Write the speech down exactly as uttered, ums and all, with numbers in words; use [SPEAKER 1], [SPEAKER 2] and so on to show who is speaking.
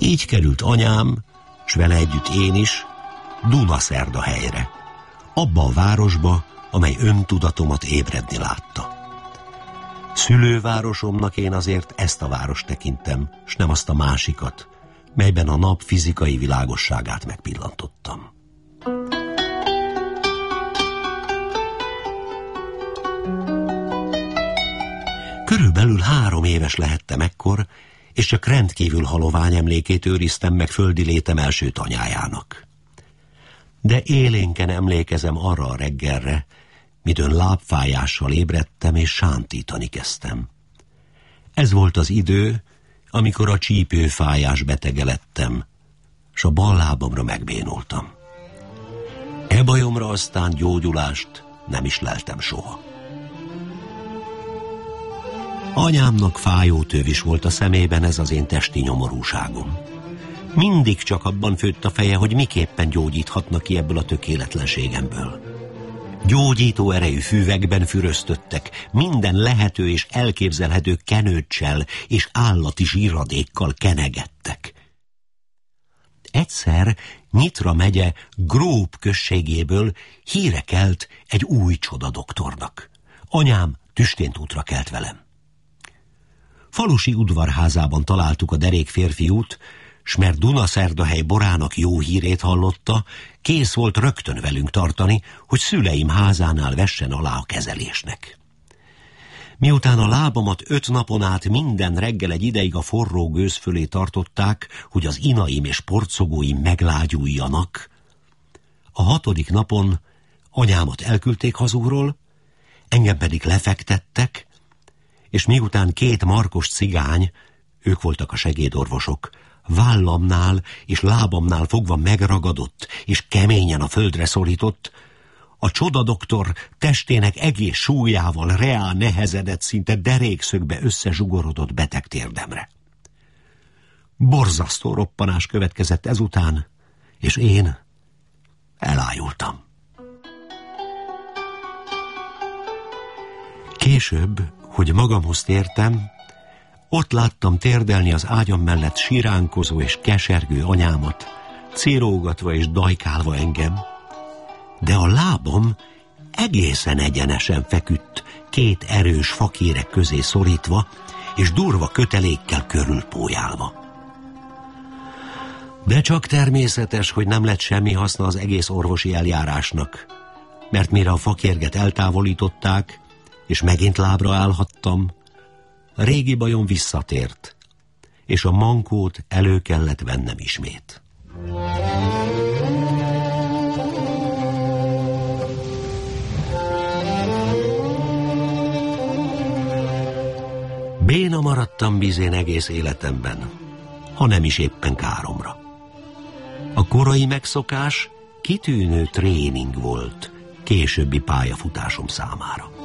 [SPEAKER 1] Így került anyám, s vele együtt én is, Dunaszerdahelyre, abba a városba, amely öntudatomat ébredni látta. Szülővárosomnak én azért ezt a várost tekintem, s nem azt a másikat, melyben a nap fizikai világosságát megpillantottam. Körülbelül három éves lehettem ekkor, és csak rendkívül halovány emlékét őriztem meg földi létem első tanyájának. De élénken emlékezem arra a reggelre, midőn lábfájással ébredtem és sántítani kezdtem. Ez volt az idő, amikor a csípőfájás betege lettem, s a bal lábamra megbénultam. E bajomra aztán gyógyulást nem is leltem soha. Anyámnak fájótöv is volt a szemében ez az én testi nyomorúságom. Mindig csak abban főtt a feje, hogy miképpen gyógyíthatnak ki ebből a tökéletlenségemből. Gyógyító erejű füvekben füröztöttek, minden lehető és elképzelhető kenőccsel és állati zsíradékkal kenegettek. Egyszer Nyitra megye Gróp községéből híre kelt egy új csodadoktornak. Anyám tüstént útra kelt velem. Falusi udvarházában találtuk a derék férfiút, s mert Dunaszerdahely borának jó hírét hallotta, kész volt rögtön velünk tartani, hogy szüleim házánál vessen alá a kezelésnek. Miután a lábamat öt napon át minden reggel egy ideig a forró gőz fölé tartották, hogy az inaim és porcogóim meglágyuljanak, a hatodik napon anyámat elküldték hazúról, engem pedig lefektettek, és miután két markos cigány, ők voltak a segédorvosok, vállamnál és lábamnál fogva megragadott és keményen a földre szorított, a csodadoktor testének egész súlyával reá nehezedett, szinte derékszögbe összezsugorodott beteg térdemre. Borzasztó roppanás következett ezután, és én elájultam. Később, hogy magamhoz tértem, ott láttam térdelni az ágyam mellett siránkozó és kesergő anyámat, cirógatva és dajkálva engem, de a lábam egészen egyenesen feküdt, két erős fakérek közé szorítva, és durva kötelékkel körülpójálva. De csak természetes, hogy nem lett semmi haszna az egész orvosi eljárásnak, mert mire a fakérget eltávolították, és megint lábra állhattam, a régi bajom visszatért, és a mankót elő kellett vennem ismét. Béna maradtam bizén egész életemben, ha nem is éppen káromra. A korai megszokás kitűnő tréning volt későbbi pályafutásom számára.